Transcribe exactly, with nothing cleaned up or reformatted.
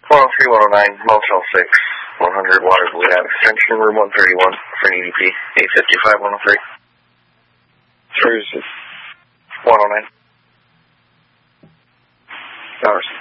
one oh three, one oh nine, Motel six, one hundred Waterloo Ave, extension room one thirty-one for an E D P, eight fifty-five, one oh three. Where is it? one oh nine. Ours.